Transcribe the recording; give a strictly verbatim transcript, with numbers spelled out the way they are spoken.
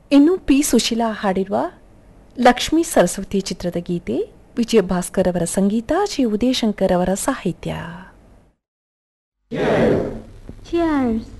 ಇನ್ನು ಪಿ ಸುಶೀಲಾ ಹಾಡಿರುವ ಲಕ್ಷ್ಮೀ ಸರಸ್ವತಿ ಚಿತ್ರದ ಗೀತೆ, ವಿಜಯ ಭಾಸ್ಕರ್ ಅವರ ಸಂಗೀತ, ಜಿ ಉದಯಶಂಕರ್ ಅವರ ಸಾಹಿತ್ಯ. Cheers.